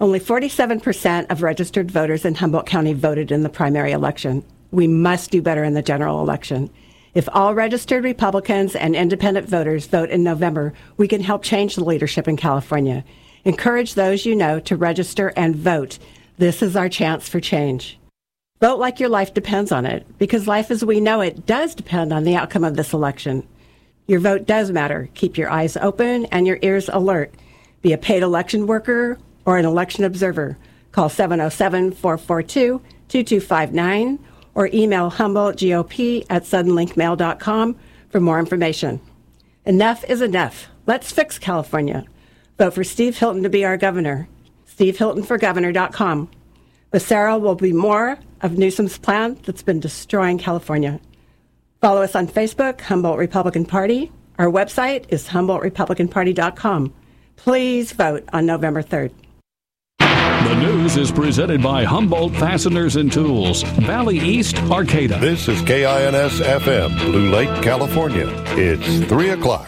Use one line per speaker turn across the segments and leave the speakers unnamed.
Only 47% of registered voters in Humboldt County voted in the primary election. We must do better in the general election. If all registered Republicans and independent voters vote in November, we can help change the leadership in California. Encourage those you know to register and vote. This is our chance for change. Vote like your life depends on it, because life as we know it does depend on the outcome of this election. Your vote does matter. Keep your eyes open and your ears alert. Be a paid election worker or an election observer. Call 707-442-2259 or email HumboldtGOP@suddenlinkmail.com for more information. Enough is enough. Let's fix California. Vote for Steve Hilton to be our governor. SteveHiltonForGovernor.com. With Sarah will be more of Newsom's plan that's been destroying California. Follow us on Facebook, Humboldt Republican Party. Our website is HumboldtRepublicanParty.com. Please vote on November 3rd.
The news is presented by Humboldt Fasteners and Tools, Valley East, Arcata.
This is KINS FM, Blue Lake, California. It's 3 o'clock.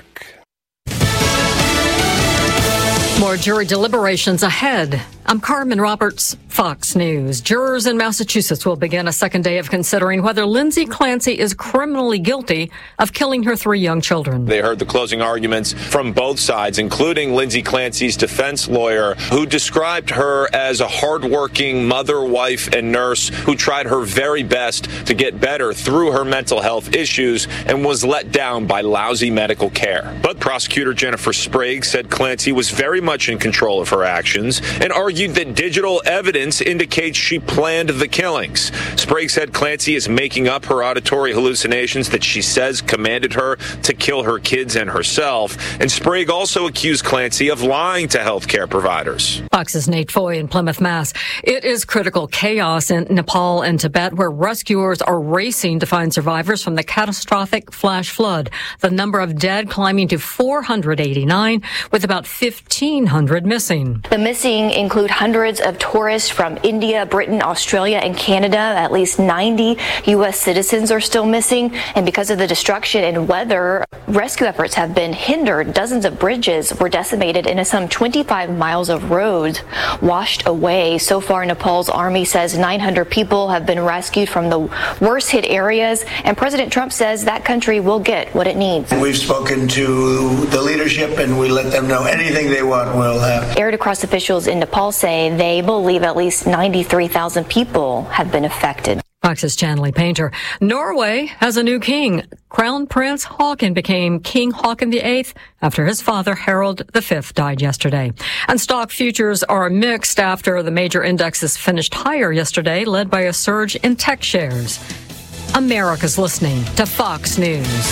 More jury deliberations ahead. I'm Carmen Roberts, Fox News. Jurors in Massachusetts will begin a second day of considering whether Lindsay Clancy is criminally guilty of killing her 3 young children.
They heard the closing arguments from both sides, including Lindsay Clancy's defense lawyer, who described her as a hardworking mother, wife, and nurse who tried her very best to get better through her mental health issues and was let down by lousy medical care. But prosecutor Jennifer Sprague said Clancy was very much in control of her actions and argued that digital evidence indicates she planned the killings. Sprague said Clancy is making up her auditory hallucinations that she says commanded her to kill her kids and herself. And Sprague also accused Clancy of lying to healthcare providers.
Fox's Nate Foy in Plymouth, Mass. It is critical chaos in Nepal and Tibet, where rescuers are racing to find survivors from the catastrophic flash flood. The number of dead climbing to 489, with about 1,500 missing.
The missing include hundreds of tourists from India, Britain, Australia, and Canada. At least 90 U.S. citizens are still missing. And because of the destruction and weather, rescue efforts have been hindered. Dozens of bridges were decimated and some 25 miles of roads washed away. So far, Nepal's army says 900 people have been rescued from the worst hit areas. And President Trump says that country will get what it needs.
We've spoken to the leadership and we let them know anything they want we'll have.
Air to Cross officials in Nepal say they believe at least 93,000 people have been affected.
Fox's Chanley Painter. Norway has a new king. Crown Prince Haakon became King Haakon VIII after his father Harald V died yesterday. And stock futures are mixed after the major indexes finished higher yesterday, led by a surge in tech shares. America's listening to Fox News.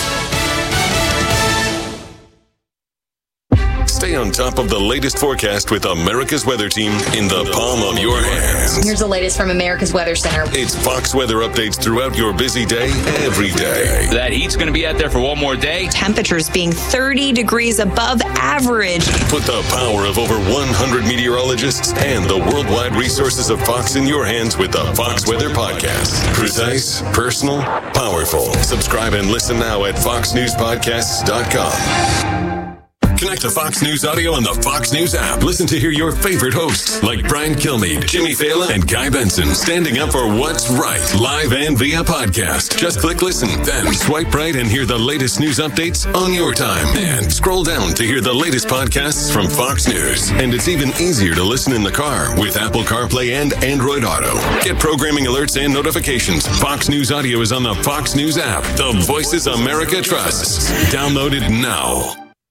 Stay on top of the latest forecast with America's Weather Team in the palm of your hands.
Here's the latest from America's Weather Center.
It's Fox weather updates throughout your busy day, every day.
That heat's going to be out there for one more day.
Temperatures being 30 degrees above average.
Put the power of over 100 meteorologists and the worldwide resources of Fox in your hands with the Fox Weather Podcast. Precise, personal, powerful. Subscribe and listen now at foxnewspodcasts.com. Connect to Fox News Audio on the Fox News app. Listen to hear your favorite hosts like Brian Kilmeade, Jimmy Fallon, and Guy Benson standing up for what's right, live and via podcast. Just click listen, then swipe right and hear the latest news updates on your time. And scroll down to hear the latest podcasts from Fox News. And it's even easier to listen in the car with Apple CarPlay and Android Auto. Get programming alerts and notifications. Fox News Audio is on the Fox News app. The voices America trusts. Download it now.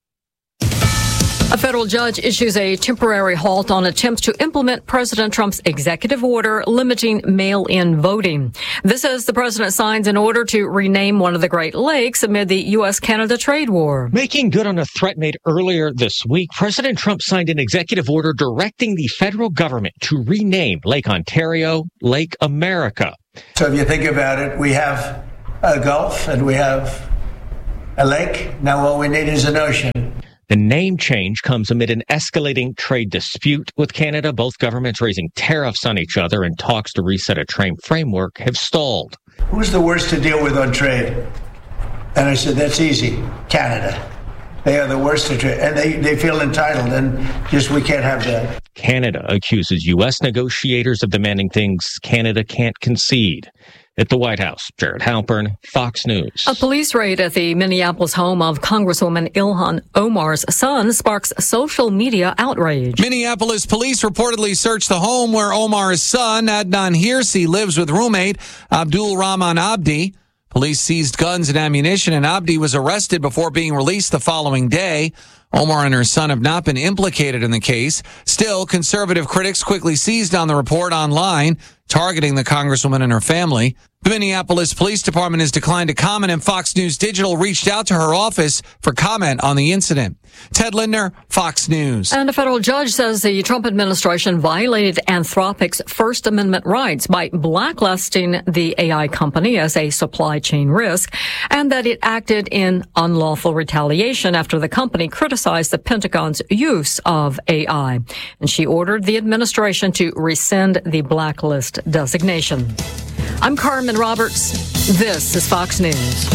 A federal judge issues a temporary halt on attempts to implement President Trump's executive order limiting mail-in voting. This as the president signs an order to rename one of the Great Lakes amid the U.S.-Canada trade war.
Making good on a threat made earlier this week, President Trump signed an executive order directing the federal government to rename Lake Ontario Lake America.
So if you think about it, we have a Gulf and we have a lake. Now all we need is an ocean.
The name change comes amid an escalating trade dispute with Canada. Both governments raising tariffs on each other, and talks to reset a trade framework have stalled.
Who's the worst to deal with on trade? And I said, that's easy, Canada. They are the worst, and they feel entitled, and just we can't have that.
Canada accuses U.S. negotiators of demanding things Canada can't concede. At the White House, Jared Halpern, Fox News.
A police raid at the Minneapolis home of Congresswoman Ilhan Omar's son sparks social media outrage.
Minneapolis police reportedly searched the home where Omar's son, Adnan Hirsi, lives with roommate Abdul Rahman Abdi. Police seized guns and ammunition, and Abdi was arrested before being released the following day. Omar and her son have not been implicated in the case. Still, conservative critics quickly seized on the report online, targeting the Congresswoman and her family. The Minneapolis Police Department has declined to comment, and Fox News Digital reached out to her office for comment on the incident. Ted Lindner, Fox News.
And a federal judge says the Trump administration violated Anthropic's First Amendment rights by blacklisting the AI company as a supply chain risk, and that it acted in unlawful retaliation after the company criticized the Pentagon's use of AI. And she ordered the administration to rescind the blacklist designation. I'm Carmen Roberts. This is Fox News.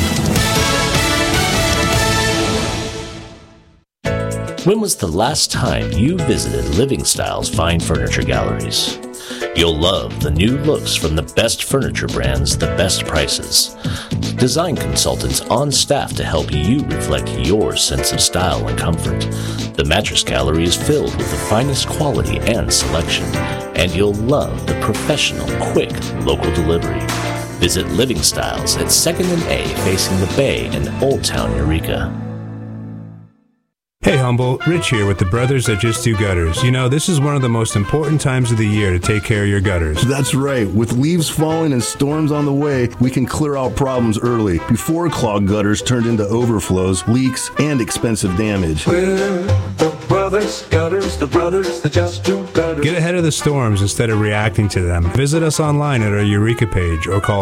When was the last time you visited Living Style's fine furniture galleries? You'll love the new looks from the best furniture brands, the best prices. Design consultants on staff to help you reflect your sense of style and comfort. The mattress gallery is filled with the finest quality and selection, and you'll love the professional, quick, local delivery. Visit Living Styles at 2nd and A facing the Bay in Old Town Eureka.
Hey Humboldt, Rich here with the Brothers That Just Do Gutters. You know, this is one of the most important times of the year to take care of your gutters.
That's right. With leaves falling and storms on the way, we can clear out problems early, before clogged gutters turned into overflows, leaks, and expensive damage.
We're the Brothers Gutters, the Brothers That Just Do Gutters.
Get ahead of the storms instead of reacting to them. Visit us online at our Eureka page or call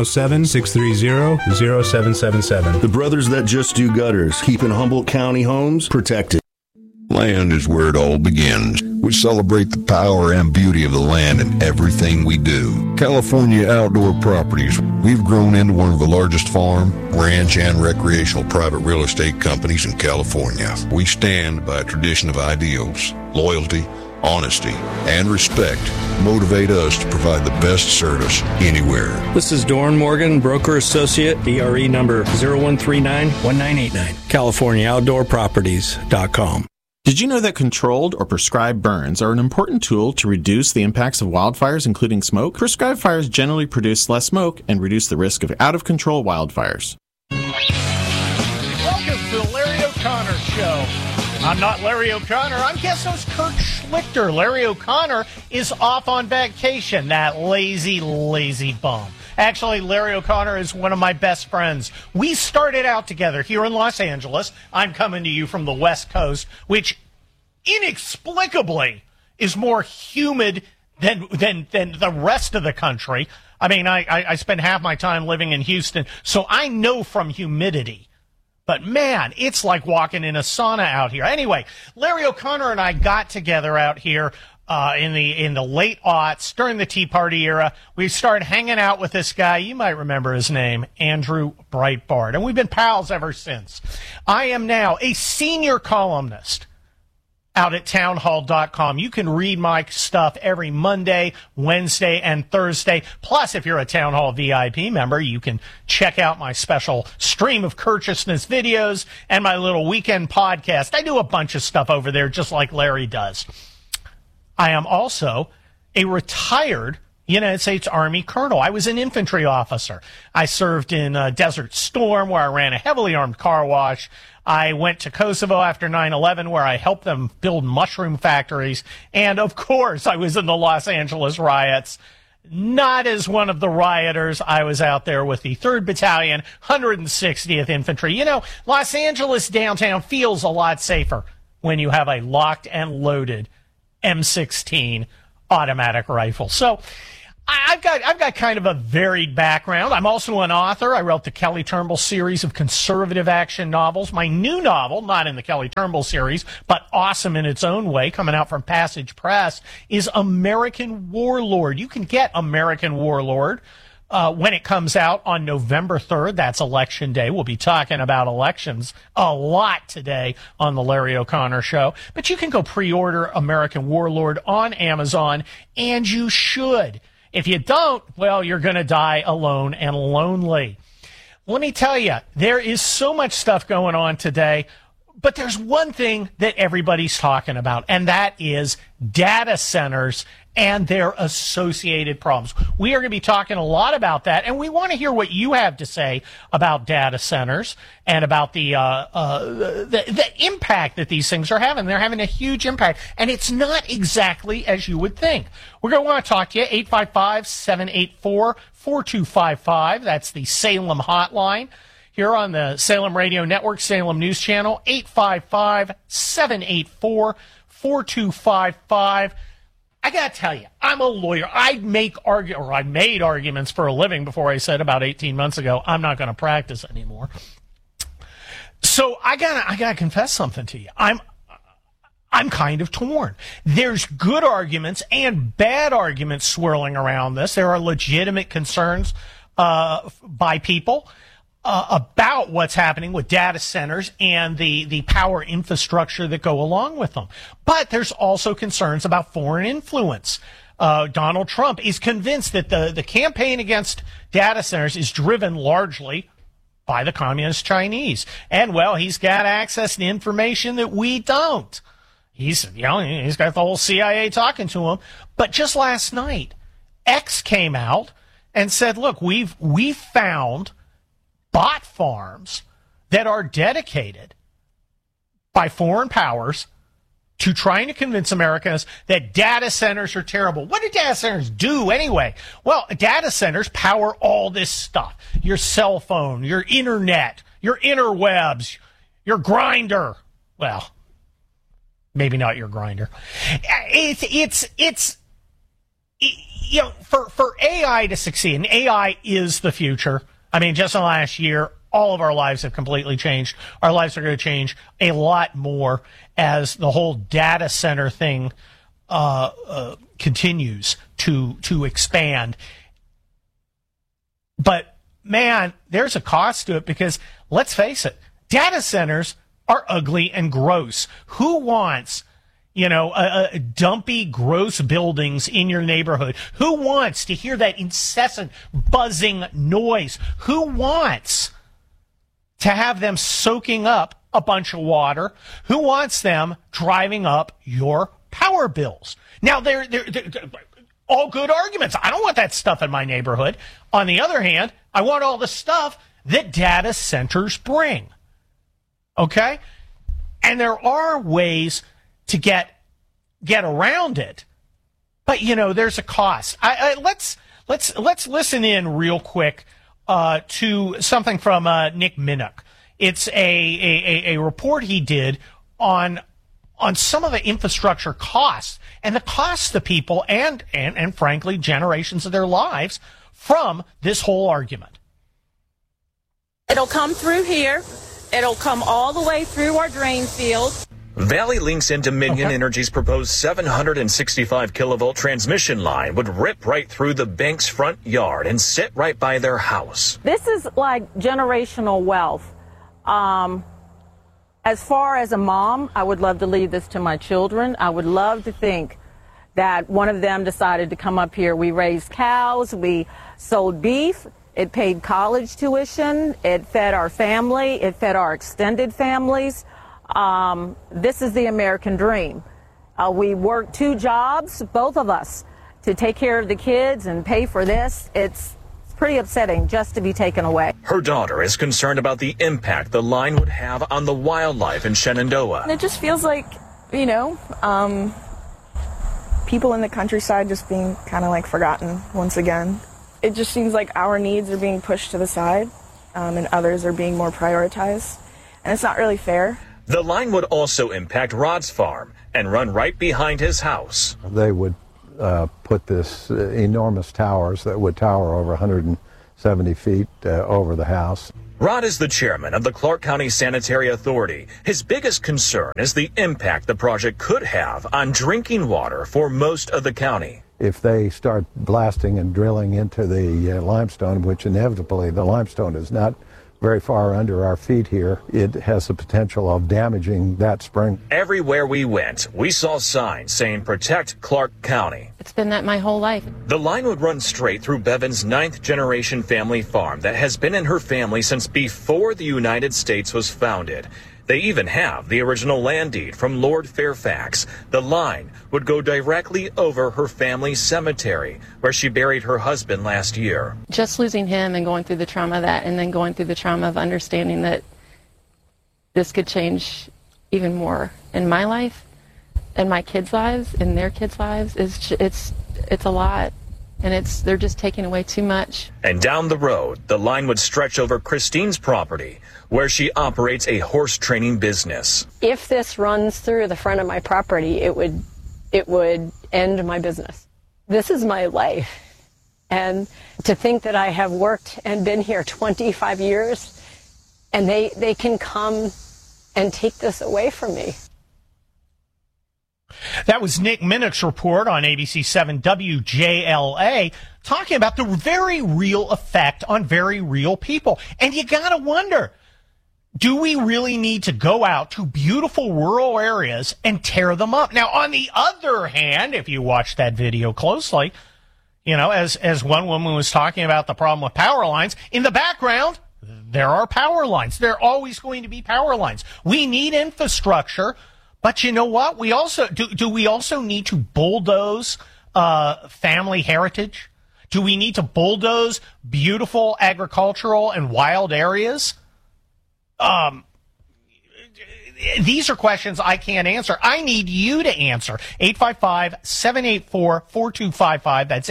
707-630-0777.
The Brothers That Just Do Gutters, keeping Humboldt County homes protected.
Land is where it all begins. We celebrate the power and beauty of the land in everything we do. California Outdoor Properties. We've grown into one of the largest farm, ranch, and recreational private real estate companies in California. We stand by a tradition of ideals, loyalty, honesty, and respect motivate us to provide the best service anywhere.
This is Dorn Morgan, broker associate, BRE number 01391989, CaliforniaOutdoorProperties.com.
Did you know that controlled or prescribed burns are an important tool to reduce the impacts of wildfires, including smoke? Prescribed fires generally produce less smoke and reduce the risk of out-of-control wildfires.
Welcome to the Larry O'Connor Show. I'm not Larry O'Connor. I'm guest host Kurt Schlichter. Larry O'Connor is off on vacation, that lazy, lazy bum. Actually, Larry O'Connor is one of my best friends. We started out together here in Los Angeles. I'm coming to you from the West Coast, which inexplicably is more humid than the rest of the country. I mean, I spend half my time living in Houston, so I know from humidity. But, man, it's like walking in a sauna out here. Anyway, Larry O'Connor and I got together out here in the late aughts, during the Tea Party era. We started hanging out with this guy. You might remember his name, Andrew Breitbart. And we've been pals ever since. I am now a senior columnist out at townhall.com. You can read my stuff every Monday, Wednesday, and Thursday. Plus, if you're a Town Hall VIP member, you can check out my special stream of courteousness videos and my little weekend podcast. I do a bunch of stuff over there, just like Larry does. I am also a retired United States Army colonel. I was an infantry officer. I served in Desert Storm, where I ran a heavily armed car wash. I went to Kosovo after 9/11, where I helped them build mushroom factories. And, of course, I was in the Los Angeles riots. Not as one of the rioters. I was out there with the 3rd Battalion, 160th Infantry. You know, Los Angeles downtown feels a lot safer when you have a locked and loaded M16 automatic rifle. So I've got kind of a varied background. I'm also an author. I wrote the Kelly Turnbull series of conservative action novels. My new novel, not in the Kelly Turnbull series, but awesome in its own way, coming out from Passage Press, is American Warlord. You can get American Warlord when it comes out on November 3rd. That's Election Day. We'll be talking about elections a lot today on the Larry O'Connor Show. But you can go pre-order American Warlord on Amazon, and you should. If you don't, well, you're going to die alone and lonely. Let me tell you, there is so much stuff going on today, but there's one thing that everybody's talking about, and that is data centers and their associated problems. We are going to be talking a lot about that, and we want to hear what you have to say about data centers and about the impact that these things are having. They're having a huge impact, and it's not exactly as you would think. We're going to want to talk to you, 855-784-4255. That's the Salem hotline here on the Salem Radio Network, Salem News Channel, 855-784-4255. I got to tell you, I'm a lawyer. I made arguments for a living before I said about 18 months ago, I'm not going to practice anymore. So I gotta confess something to you. I'm kind of torn. There's good arguments and bad arguments swirling around this. There are legitimate concerns by people about what's happening with data centers and the power infrastructure that go along with them. But there's also concerns about foreign influence. Donald Trump is convinced that the campaign against data centers is driven largely by the communist Chinese. And, well, he's got access to information that we don't. He's got the whole CIA talking to him. But just last night, X came out and said, look, we've found bot farms that are dedicated by foreign powers to trying to convince Americans that data centers are terrible. What do data centers do anyway? Well, data centers power all this stuff. Your cell phone, your internet, your interwebs, your grinder. Well, maybe not your grinder. It's for AI to succeed, and AI is the future. I mean, just in the last year, all of our lives have completely changed. Our lives are going to change a lot more as the whole data center thing continues to expand. But, man, there's a cost to it because, let's face it, data centers are ugly and gross. Who wants dumpy, gross buildings in your neighborhood? Who wants to hear that incessant buzzing noise? Who wants to have them soaking up a bunch of water? Who wants them driving up your power bills? Now, they're all good arguments. I don't want that stuff in my neighborhood. On the other hand, I want all the stuff that data centers bring. Okay? And there are ways to get around it, but there's a cost. Let's listen in real quick to something from Nick Minnock. It's a report he did on some of the infrastructure costs and the costs to people and frankly generations of their lives from this whole argument.
It'll come through here. It'll come all the way through our drain field.
Valley Links and Dominion Energy's proposed 765 kilovolt transmission line would rip right through the bank's front yard and sit right by their house.
This is like generational wealth. As far as a mom, I would love to leave this to my children. I would love to think that one of them decided to come up here. We raised cows, we sold beef, it paid college tuition, it fed our family, it fed our extended families. This is the American dream. We work 2 jobs, both of us, to take care of the kids and pay for this. It's pretty upsetting just to be taken away.
Her daughter is concerned about the impact the line would have on the wildlife in Shenandoah.
And it just feels like, people in the countryside just being kind of like forgotten once again. It just seems like our needs are being pushed to the side and others are being more prioritized. And it's not really fair.
The line would also impact Rod's farm and run right behind his house.
They would put this enormous towers that would tower over 170 feet over the house.
Rod is the chairman of the Clark County Sanitary Authority. His biggest concern is the impact the project could have on drinking water for most of the county.
if they start blasting and drilling into the limestone, which inevitably the limestone is not very far under our feet here, it has the potential of damaging that spring.
Everywhere we went, we saw signs saying protect Clark County.
It's been that my whole life.
The line would run straight through Bevan's 9th-generation family farm that has been in her family since before the United States was founded. They even have the original land deed from Lord Fairfax. The line would go directly over her family's cemetery, where she buried her husband last year.
Just losing him and going through the trauma of that, and then going through the trauma of understanding that this could change even more in my life and my kids' lives and their kids' lives, it's a lot. And they're just taking away too much.
And down the road, the line would stretch over Christine's property, where she operates a horse training business.
If this runs through the front of my property, it would end my business. This is my life. And to think that I have worked and been here 25 years, and they can come and take this away from me.
That was Nick Minnick's report on ABC 7 WJLA, talking about the very real effect on very real people. And you got to wonder, do we really need to go out to beautiful rural areas and tear them up? Now, on the other hand, if you watch that video closely, you know, as one woman was talking about the problem with power lines, in the background, there are power lines. There are always going to be power lines. We need infrastructure. But you know what? We also do we also need to bulldoze family heritage? Do we need to bulldoze beautiful agricultural and wild areas? These are questions I can't answer. I need you to answer. 855-784-4255. That's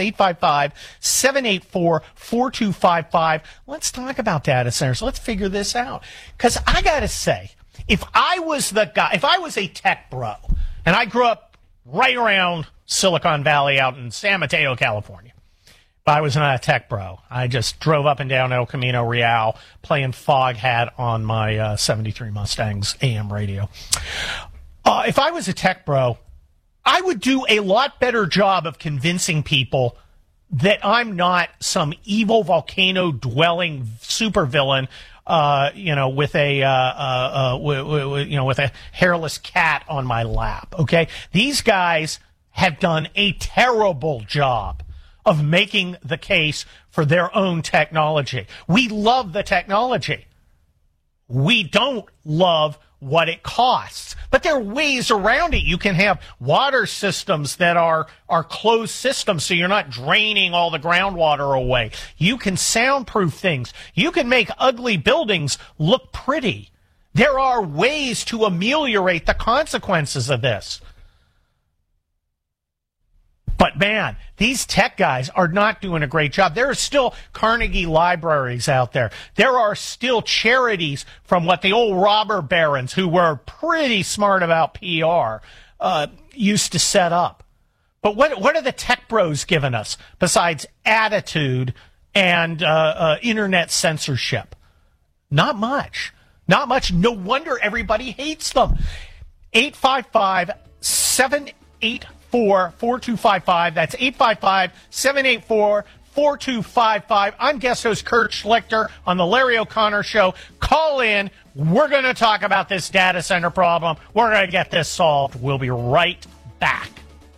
855-784-4255. Let's talk about data centers. Let's figure this out. Because I got to say, if I was a tech bro, and I grew up right around Silicon Valley out in San Mateo, California, but I was not a tech bro. I just drove up and down El Camino Real playing Foghat on my 73 Mustangs AM radio. If I was a tech bro, I would do a lot better job of convincing people that I'm not some evil volcano-dwelling supervillain, with a hairless cat on my lap. Okay, these guys have done a terrible job of making the case for their own technology. We love the technology. We don't love what it costs. But there are ways around it. You can have water systems that are closed systems, so you're not draining all the groundwater away. You can soundproof things. You can make ugly buildings look pretty. There are ways to ameliorate the consequences of this. But man, these tech guys are not doing a great job. There are still Carnegie libraries out there. There are still charities from what the old robber barons, who were pretty smart about PR, used to set up. But what are the tech bros giving us besides attitude and internet censorship? Not much. Not much. No wonder everybody hates them. 855-784-4255. That's 855-784-4255. I'm guest host Kurt Schlichter on the Larry O'Connor Show. Call in. We're going to talk about this data center problem. We're going to get this solved. We'll be right back.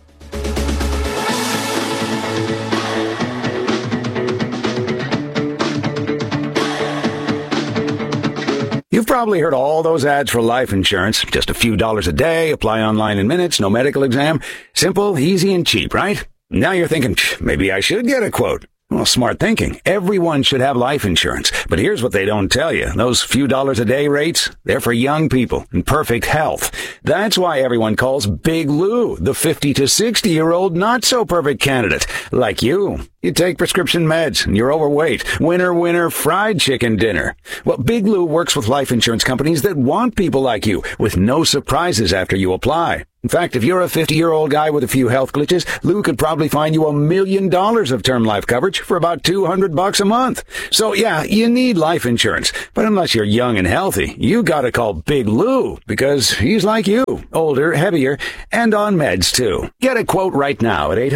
You've probably heard all those ads for life insurance. Just a few dollars a day, apply online in minutes, no medical exam. Simple, easy, and cheap, right? Now you're thinking, maybe I should get a quote. Well, smart thinking. Everyone should have life insurance. But here's what they don't tell you. Those few dollars a day rates, they're for young people in perfect health. That's why everyone calls Big Lou the 50 to 60-year-old not-so-perfect candidate. Like you. You take prescription meds and you're overweight. Winner, fried chicken dinner. Well, Big Lou works with life insurance companies that want people like you with no surprises after you apply. In fact, if you're a 50-year-old guy with a few health glitches, Lou could probably find you $1 million of term life coverage for about $200 a month. So yeah, you need life insurance. But unless you're young and healthy, you gotta call Big Lou, because he's like you, older, heavier, and on meds too. Get a quote right now at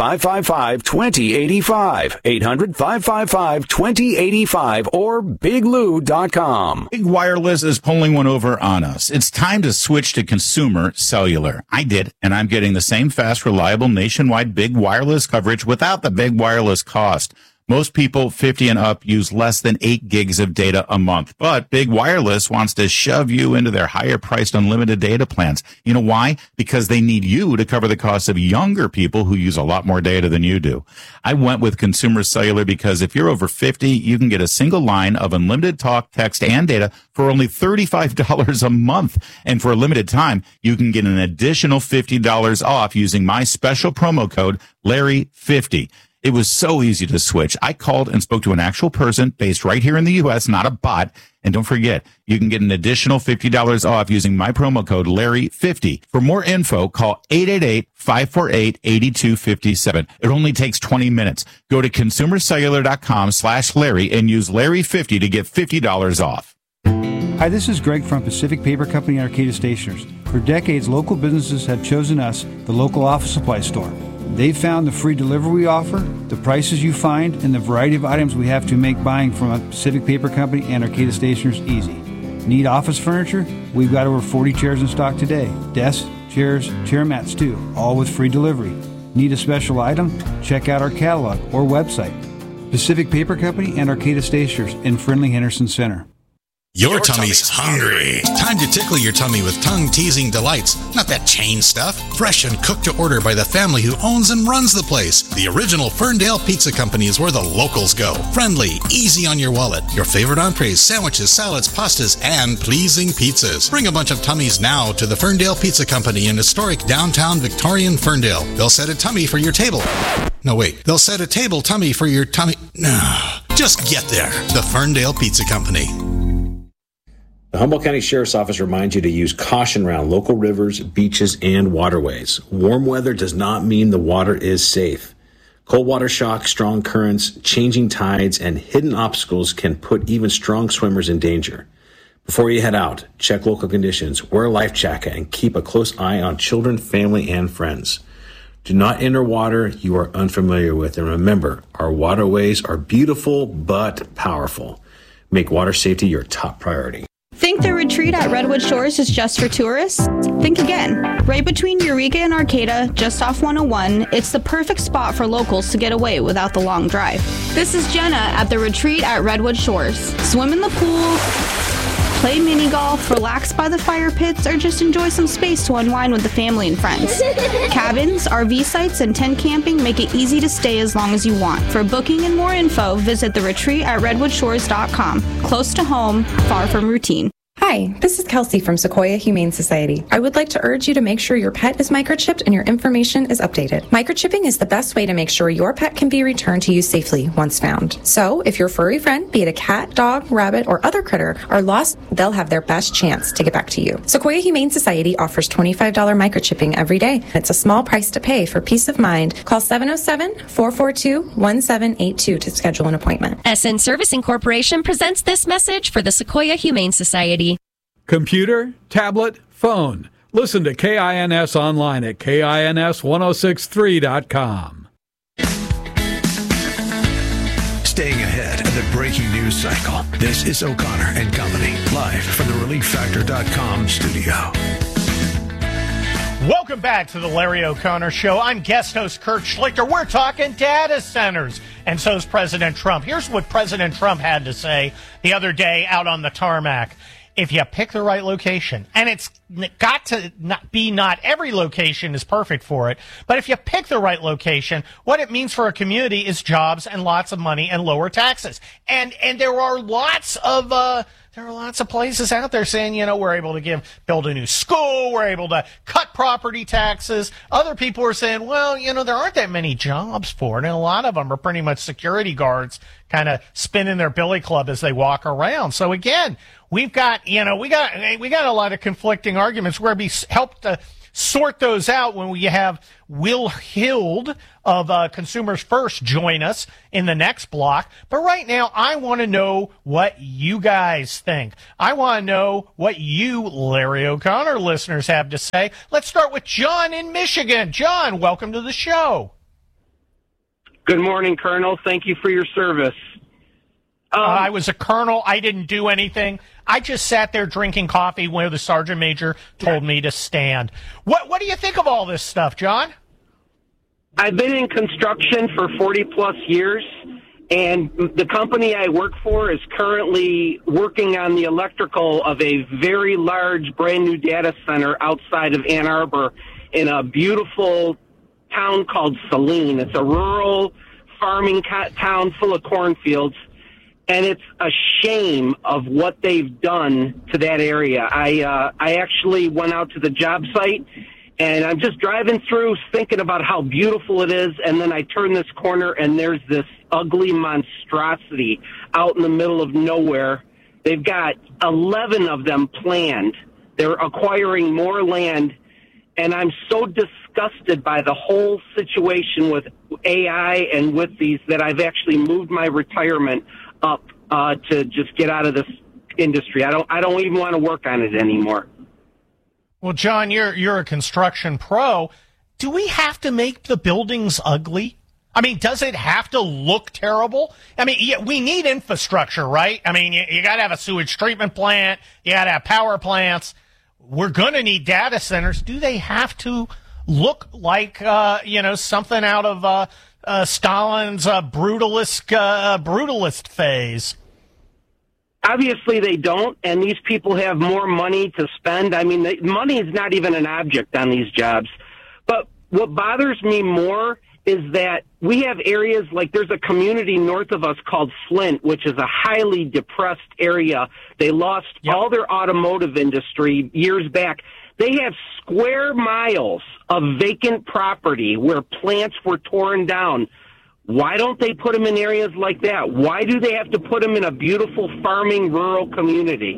800-555-2085. 800-555-2085 or biglou.com.
Big Wireless is pulling one over on us. It's time to switch to Consumer Cellular. I did, and I'm getting the same fast, reliable, nationwide Big Wireless coverage without the Big Wireless cost. Most people 50 and up use less than 8 gigs of data a month, but Big Wireless wants to shove you into their higher-priced unlimited data plans. You know why? Because they need you to cover the costs of younger people who use a lot more data than you do. I went with Consumer Cellular because if you're over 50, you can get a single line of unlimited talk, text, and data for only $35 a month. And for a limited time, you can get an additional $50 off using my special promo code, Larry50. It was so easy to switch. I called and spoke to an actual person based right here in the U.S., not a bot. And don't forget, you can get an additional $50 off using my promo code Larry50. For more info, call 888-548-8257. It only takes 20 minutes. Go to consumercellular.com/Larry and use Larry50 to get $50 off.
Hi, this is Greg from Pacific Paper Company and Arcata Stationers. For decades, local businesses have chosen us, the local office supply store. They've found the free delivery we offer, the prices you find, and the variety of items we have to make buying from a Pacific Paper Company and Arcata Stationers easy. Need office furniture? We've got over 40 chairs in stock today. Desks, chairs, chair mats too, all with free delivery. Need a special item? Check out our catalog or website. Pacific Paper Company and Arcata Stationers in Friendly Henderson Center.
Your tummy's hungry. Time to tickle your tummy with tongue-teasing delights. Not that chain stuff. Fresh and cooked to order by the family who owns and runs the place. The original Ferndale Pizza Company is where the locals go. Friendly, easy on your wallet. Your favorite entrees, sandwiches, salads, pastas, and pleasing pizzas. Bring a bunch of tummies now to the Ferndale Pizza Company in historic downtown Victorian Ferndale. They'll set a tummy for your table. No, wait. They'll set a table tummy for your tummy. No. Just get there. The Ferndale Pizza Company.
The Humboldt County Sheriff's Office reminds you to use caution around local rivers, beaches, and waterways. Warm weather does not mean the water is safe. Cold water shock, strong currents, changing tides, and hidden obstacles can put even strong swimmers in danger. Before you head out, check local conditions, wear a life jacket, and keep a close eye on children, family, and friends. Do not enter water you are unfamiliar with, and remember, our waterways are beautiful but powerful. Make water safety your top priority.
Think the retreat at Redwood Shores is just for tourists? Think again. Right between Eureka and Arcata, just off 101, it's the perfect spot for locals to get away without the long drive. This is Jenna at the retreat at Redwood Shores. Swim in the pool, play mini golf, relax by the fire pits, or just enjoy some space to unwind with the family and friends. Cabins, RV sites, and tent camping make it easy to stay as long as you want. For booking and more info, visit the retreat at redwoodshores.com. Close to home, far from routine.
Hi, this is Kelsey from Sequoia Humane Society. I would like to urge you to make sure your pet is microchipped and your information is updated. Microchipping is the best way to make sure your pet can be returned to you safely once found. So, if your furry friend, be it a cat, dog, rabbit, or other critter, are lost, they'll have their best chance to get back to you. Sequoia Humane Society offers $25 microchipping every day. It's a small price to pay for peace of mind. Call 707-442-1782 to schedule an appointment.
SN Servicing Corporation presents this message for the Sequoia Humane Society.
Computer, tablet, phone. Listen to KINS online at KINS1063.com.
Staying ahead of the breaking news cycle. This is O'Connor and Company, live from the ReliefFactor.com studio.
Welcome back to the Larry O'Connor Show. I'm guest host Kurt Schlichter. We're talking data centers, and so's President Trump. Here's what President Trump had to say the other day out on the tarmac. If you pick the right location, and it's got to not every location is perfect for it, but if you pick the right location, what it means for a community is jobs and lots of money and lower taxes. And there are lots of places out there saying, you know, we're able to build a new school, we're able to cut property taxes. Other people are saying, well, you know, there aren't that many jobs for it, and a lot of them are pretty much security guards kind of spinning their billy club as they walk around. So again, we got a lot of conflicting arguments. We're going to be helped sort those out when we have Will Hild of Consumers First join us in the next block. But right now, I want to know what you guys think. I want to know what you, Larry O'Connor listeners, have to say. Let's start with John in Michigan. John, welcome to the show.
Good morning, Colonel. Thank you for your service.
I was a colonel. I didn't do anything. I just sat there drinking coffee where the sergeant major told me to stand. What do you think of all this stuff, John?
I've been in construction for 40-plus years, and the company I work for is currently working on the electrical of a very large, brand-new data center outside of Ann Arbor in a beautiful town called Saline. It's a rural farming town full of cornfields. And it's a shame of what they've done to that area. I actually went out to the job site, and I'm just driving through thinking about how beautiful it is, and then I turn this corner, and there's this ugly monstrosity out in the middle of nowhere. They've got 11 of them planned. They're acquiring more land, and I'm so disgusted by the whole situation with AI and with these that I've actually moved my retirement up to just get out of this industry. I don't even want to work on it anymore.
Well, John, you're a construction pro. Do we have to make the buildings ugly? I mean, does it have to look terrible? I mean, we need infrastructure, right? I mean, you got to have a sewage treatment plant. You got to have power plants. We're going to need data centers. Do they have to look like, something out of Stalin's brutalist phase?
Obviously they don't, and these people have more money to spend. I mean, money is not even an object on these jobs. But what bothers me more is that we have areas like there's a community north of us called Flint, which is a highly depressed area. They lost all their automotive industry years back. They have square miles of vacant property where plants were torn down. Why don't they put them in areas like that? Why do they have to put them in a beautiful farming rural community?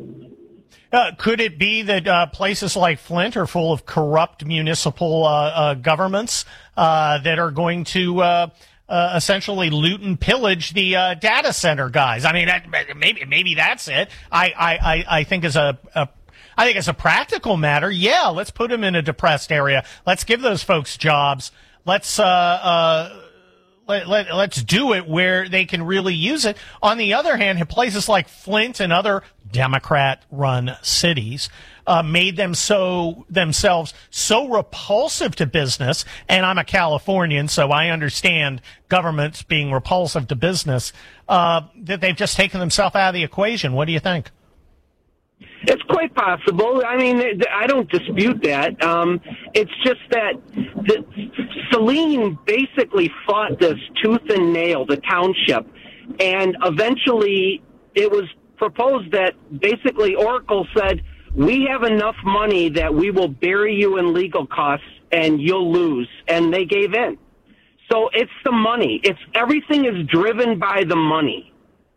Could it be that places like Flint are full of corrupt municipal governments that are going to essentially loot and pillage the data center guys? I mean, maybe that's it. I think as a practical matter, let's put them in a depressed area. Let's give those folks jobs. Let's do it where they can really use it. On the other hand, places like Flint and other Democrat-run cities made themselves so repulsive to business, and I'm a Californian, so I understand governments being repulsive to business, that they've just taken themselves out of the equation. What do you think?
It's quite possible. I mean, I don't dispute that. It's just that Saline basically fought this tooth and nail, the township, and eventually it was proposed that basically Oracle said, we have enough money that we will bury you in legal costs and you'll lose. And they gave in. So it's the money. Everything is driven by the money.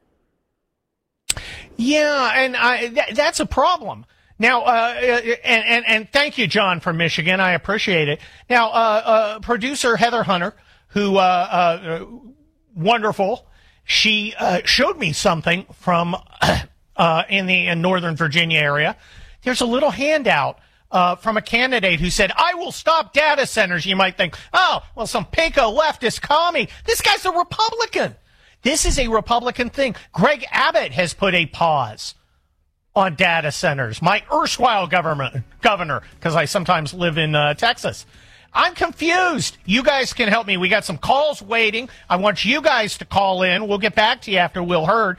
Yeah, and that's a problem. Now, and thank you, John, from Michigan. I appreciate it. Now, producer Heather Hunter, who, wonderful, she showed me something from in the Northern Virginia area. There's a little handout from a candidate who said, I will stop data centers. You might think, oh, well, some pinko leftist commie. This guy's a Republican. This is a Republican thing. Greg Abbott has put a pause on data centers. My erstwhile governor, because I sometimes live in Texas. I'm confused. You guys can help me. We got some calls waiting. I want you guys to call in. We'll get back to you after Will Hurd.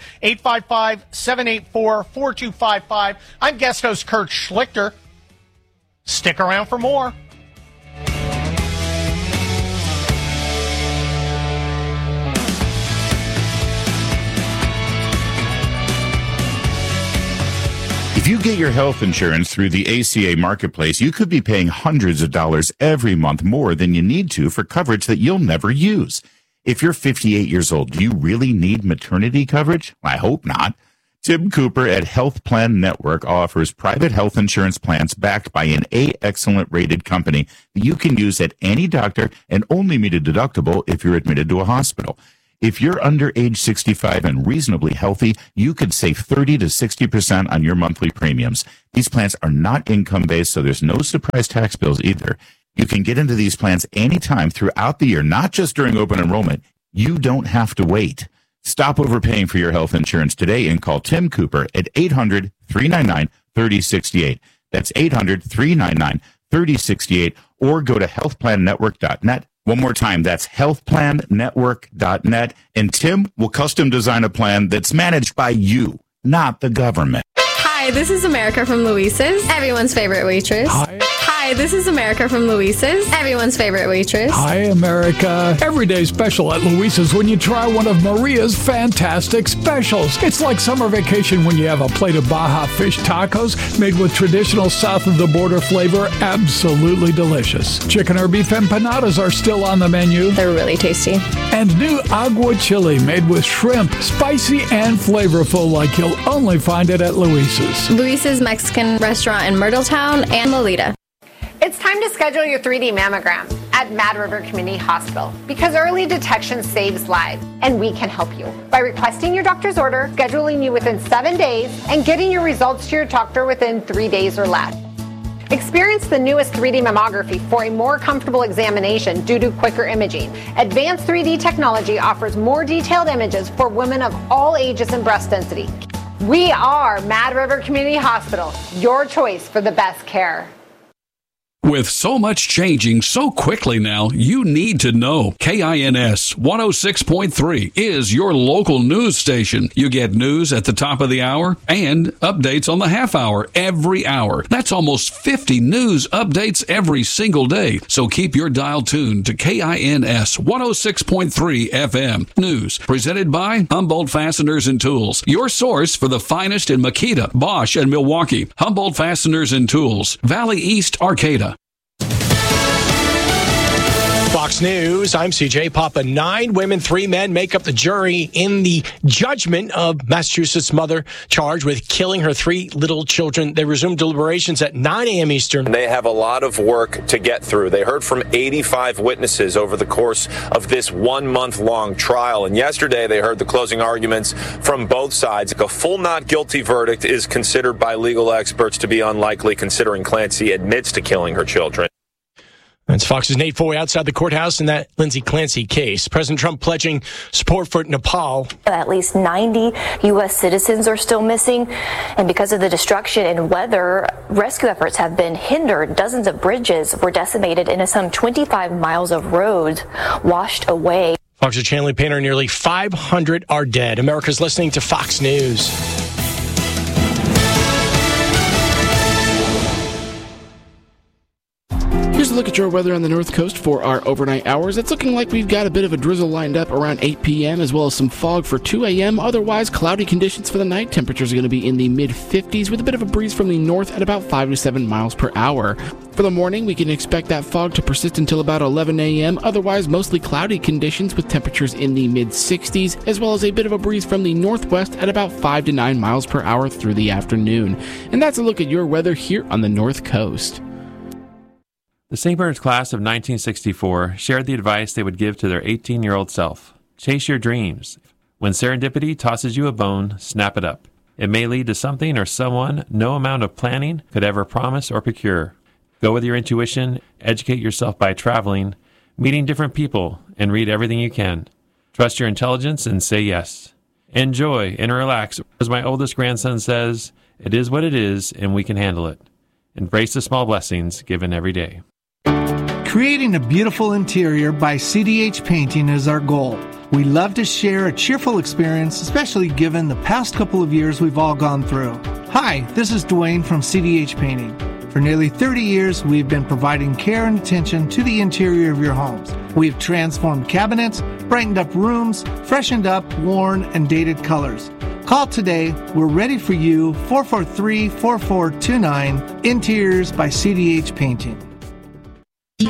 855-784-4255. I'm guest host Kurt Schlichter. Stick around for more.
If you get your health insurance through the ACA Marketplace, you could be paying hundreds of dollars every month more than you need to for coverage that you'll never use. If you're 58 years old, do you really need maternity coverage? I hope not. Tim Cooper at Health Plan Network offers private health insurance plans backed by an A-Excellent rated company that you can use at any doctor and only meet a deductible if you're admitted to a hospital. If you're under age 65 and reasonably healthy, you could save 30 to 60% on your monthly premiums. These plans are not income-based, so there's no surprise tax bills either. You can get into these plans anytime throughout the year, not just during open enrollment. You don't have to wait. Stop overpaying for your health insurance today and call Tim Cooper at 800-399-3068. That's 800-399-3068, or go to healthplannetwork.net. One more time, that's healthplannetwork.net, and Tim will custom design a plan that's managed by you, not the government.
Hi, this is America from Luisa's, everyone's favorite waitress. Hi, this is America from Luisa's, everyone's favorite waitress.
Hi, America. Everyday special at Luisa's when you try one of Maria's fantastic specials. It's like summer vacation when you have a plate of Baja fish tacos made with traditional south-of-the-border flavor. Absolutely delicious. Chicken or beef empanadas are still on the menu.
They're really tasty.
And new agua chili made with shrimp, spicy and flavorful like you'll only find it at Luisa's.
Luisa's Mexican restaurant in Myrtletown and Lolita.
It's time to schedule your 3D mammogram at Mad River Community Hospital because early detection saves lives, and we can help you by requesting your doctor's order, scheduling you within 7 days, and getting your results to your doctor within 3 days or less. Experience the newest 3D mammography for a more comfortable examination due to quicker imaging. Advanced 3D technology offers more detailed images for women of all ages and breast density. We are Mad River Community Hospital, your choice for the best care.
With so much changing so quickly now, you need to know. KINS 106.3 is your local news station. You get news at the top of the hour and updates on the half hour every hour. That's almost 50 news updates every single day. So keep your dial tuned to KINS 106.3 FM. News presented by Humboldt Fasteners and Tools, your source for the finest in Makita, Bosch, and Milwaukee. Humboldt Fasteners and Tools, Valley East, Arcata.
Fox News, I'm CJ Papa. 9 women, 3 men make up the jury in the judgment of Massachusetts mother charged with killing her 3 little children. They resumed deliberations at 9 a.m. Eastern.
They have a lot of work to get through. They heard from 85 witnesses over the course of this 1-month-long trial. And yesterday they heard the closing arguments from both sides. A full not guilty verdict is considered by legal experts to be unlikely, considering Clancy admits to killing her children.
That's Fox's Nate Foy outside the courthouse in that Lindsay Clancy case. President Trump pledging support for Nepal.
At least 90 U.S. citizens are still missing. And because of the destruction and weather, rescue efforts have been hindered. Dozens of bridges were decimated and some 25 miles of roads washed away.
Fox's Chanley Painter, nearly 500 are dead. America's listening to Fox News.
Here's a look at your weather on the North Coast for our overnight hours. It's looking like we've got a bit of a drizzle lined up around 8 p.m. as well as some fog for 2 a.m. Otherwise, cloudy conditions for the night. Temperatures are going to be in the mid-50s with a bit of a breeze from the north at about 5 to 7 miles per hour. For the morning, we can expect that fog to persist until about 11 a.m. Otherwise, mostly cloudy conditions with temperatures in the mid-60s as well as a bit of a breeze from the northwest at about 5 to 9 miles per hour through the afternoon. And that's a look at your weather here on the North Coast.
The St. Bernard's class of 1964 shared the advice they would give to their 18-year-old self. Chase your dreams. When serendipity tosses you a bone, snap it up. It may lead to something or someone no amount of planning could ever promise or procure. Go with your intuition, educate yourself by traveling, meeting different people, and read everything you can. Trust your intelligence and say yes. Enjoy and relax. As my oldest grandson says, it is what it is and we can handle it. Embrace the small blessings given every day.
Creating a beautiful interior by CDH Painting is our goal. We love to share a cheerful experience, especially given the past couple of years we've all gone through. Hi, this is Dwayne from CDH Painting. For nearly 30 years, we've been providing care and attention to the interior of your homes. We've transformed cabinets, brightened up rooms, freshened up worn and dated colors. Call today. We're ready for you. 443-4429. Interiors by CDH Painting.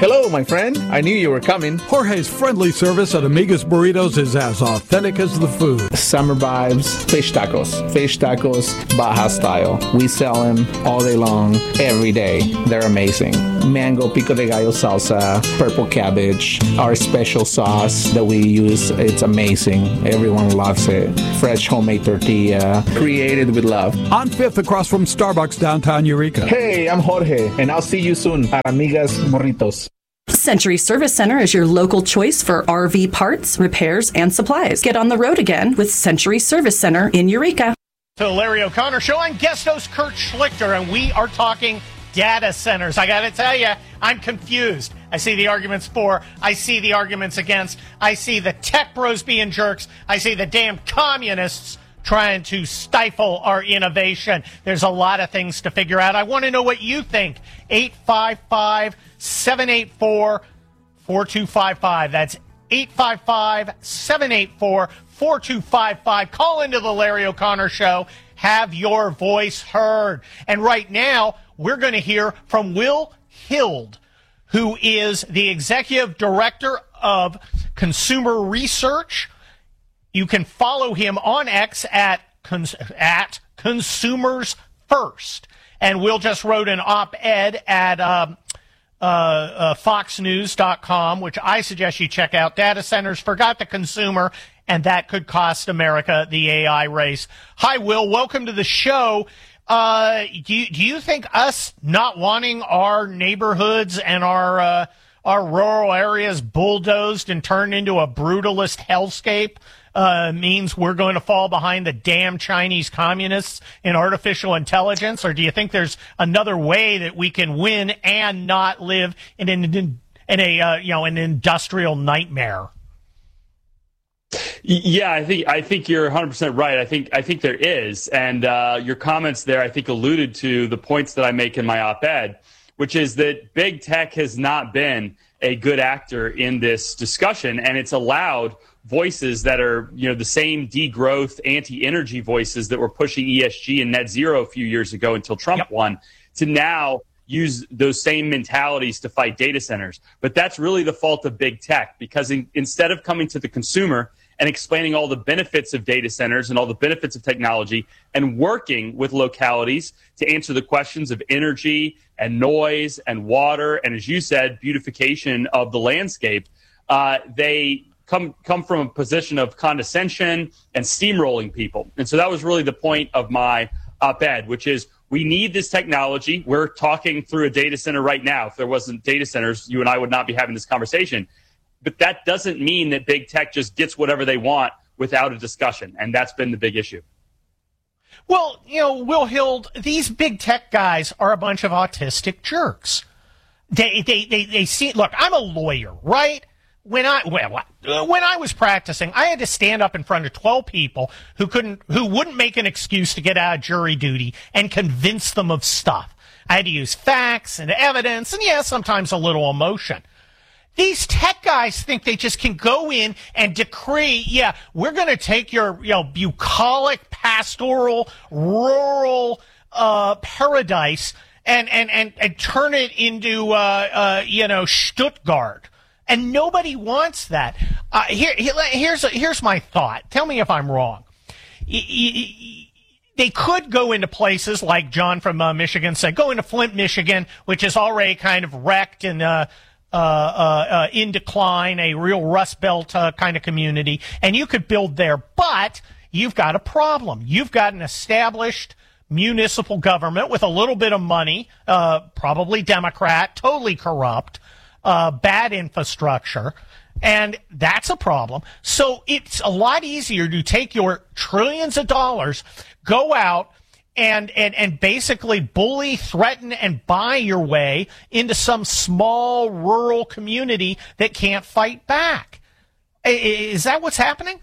Hello, my friend. I knew you were coming.
Jorge's friendly service at Amigas Burritos is as authentic as the food.
Summer vibes, fish tacos, Baja style. We sell them all day long, every day. They're amazing. Mango pico de gallo salsa, purple cabbage, our special sauce that we use. It's amazing. Everyone loves it. Fresh homemade tortilla, created with love.
On 5th across from Starbucks downtown Eureka.
Hey, I'm Jorge, and I'll see you soon at Amigas Morritos.
Century Service Center is your local choice for RV parts, repairs, and supplies. Get on the road again with Century Service Center in Eureka.
To the Larry O'Connor Show, I'm guest host Kurt Schlichter, and we are talking data centers. I got to tell you, I'm confused. I see the arguments for, I see the arguments against, I see the tech bros being jerks, I see the damn communists trying to stifle our innovation. There's a lot of things to figure out. I want to know what you think. 855-784-4255. That's 855-784-4255. Call into the Larry O'Connor Show. Have your voice heard. And right now, we're going to hear from Will Hild, who is the executive director of consumer research. You can follow him on X at Consumers First. And Will just wrote an op-ed at foxnews.com, which I suggest you check out. Data centers forgot the consumer, and that could cost America the AI race. Hi, Will. Welcome to the show. Do you think us not wanting our neighborhoods and our rural areas bulldozed and turned into a brutalist hellscape means we're going to fall behind the damn Chinese communists in artificial intelligence? Or do you think there's another way that we can win and not live in an industrial nightmare?
Yeah, I think you're 100% right. I think there is, and your comments there I think alluded to the points that I make in my op-ed, which is that big tech has not been a good actor in this discussion, and it's allowed voices that are, the same degrowth, anti-energy voices that were pushing ESG and net zero a few years ago until Trump won, to now use those same mentalities to fight data centers. But that's really the fault of big tech, because instead of coming to the consumer and explaining all the benefits of data centers and all the benefits of technology and working with localities to answer the questions of energy and noise and water and, as you said, beautification of the landscape, they come from a position of condescension and steamrolling people. And so that was really the point of my op-ed, which is we need this technology. We're talking through a data center right now. If there wasn't data centers, you and I would not be having this conversation. But that doesn't mean that big tech just gets whatever they want without a discussion. And that's been the big issue.
Well, Will Hild, these big tech guys are a bunch of autistic jerks. They see, look, I'm a lawyer, right? When I was practicing, I had to stand up in front of 12 people who wouldn't make an excuse to get out of jury duty and convince them of stuff. I had to use facts and evidence and, sometimes a little emotion. These tech guys think they just can go in and decree, we're going to take your, bucolic, pastoral, rural paradise and turn it into, Stuttgart. And nobody wants that. Here's my thought. Tell me if I'm wrong. They could go into places like John from Michigan said, go into Flint, Michigan, which is already kind of wrecked and in decline, a real Rust Belt kind of community, and you could build there. But you've got a problem. You've got an established municipal government with a little bit of money, probably Democrat, totally corrupt, bad infrastructure, and that's a problem. So it's a lot easier to take your trillions of dollars, go out and basically bully, threaten, and buy your way into some small rural community that can't fight back. Is that what's happening?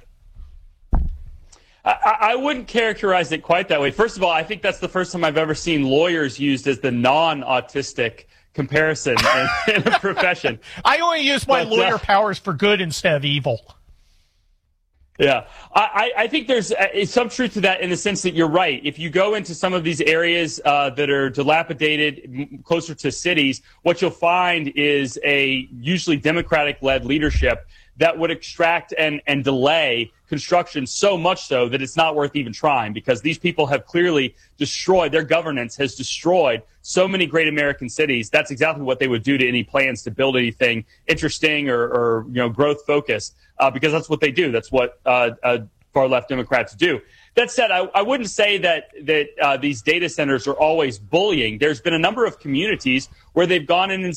I wouldn't characterize it quite that way. First of all, I think that's the first time I've ever seen lawyers used as the non-autistic comparison in a profession.
I only use my lawyer powers for good instead of evil.
Yeah, I think there's some truth to that in the sense that you're right. If you go into some of these areas that are dilapidated, closer to cities, what you'll find is a usually Democratic-led leadership that would extract and delay construction so much so that it's not worth even trying, because these people have clearly destroyed, their governance has destroyed so many great American cities. That's exactly what they would do to any plans to build anything interesting or growth focused, because that's what they do. That's what far left Democrats do. That said, I wouldn't say that these data centers are always bullying. There's been a number of communities where they've gone in and